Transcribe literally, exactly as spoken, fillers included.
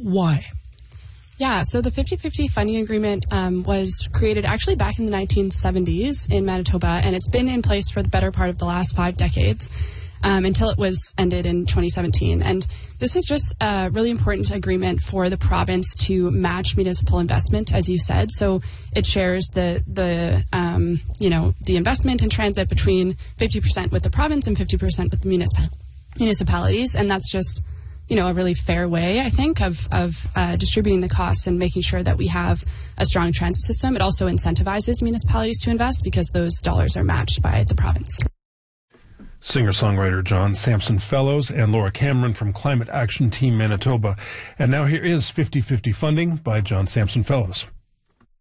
Why? Yeah, so the fifty-fifty funding agreement um, was created actually back in the nineteen seventies in Manitoba, and it's been in place for the better part of the last five decades um, until it was ended in twenty seventeen. And this is just a really important agreement for the province to match municipal investment, as you said. So it shares the the um, you know the investment in transit between fifty percent with the province and fifty percent with the municipal municipalities, and that's just you know, a really fair way, I think, of, of uh, distributing the costs and making sure that we have a strong transit system. It also incentivizes municipalities to invest because those dollars are matched by the province. Singer-songwriter John Sampson Fellows and Laura Cameron from Climate Action Team Manitoba. And now here is fifty-fifty funding by John Sampson Fellows.